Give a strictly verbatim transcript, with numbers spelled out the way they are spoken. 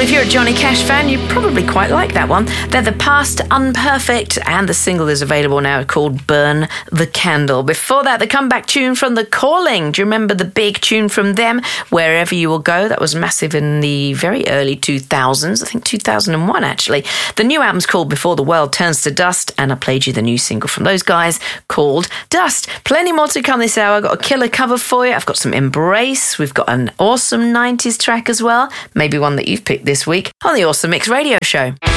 if you're a Johnny Cash fan, you probably quite like that one. They're The Past Unperfect, and the single is available now called Burn the Candle. Before that, the comeback tune from The Calling. Do you remember the big tune from them, Wherever You Will Go? That was massive in the very early two thousands, I think two thousand one actually. The new album's called Before the World Turns to Dust, and I played you the new single from those guys called Dust. Plenty more to come this hour. I've got a killer cover for you. I've got some Embrace. We've got an awesome nineties track as well, maybe one that you've picked this week on the Awesome Mix Radio Show.